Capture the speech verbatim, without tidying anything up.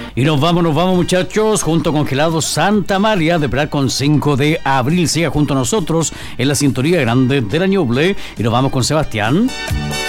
Y nos vamos, nos vamos muchachos, junto con Gelado Santa María, de verdad con cinco de abril, siga junto a nosotros en la sintonía grande de la Ñuble. Y nos vamos con Sebastián.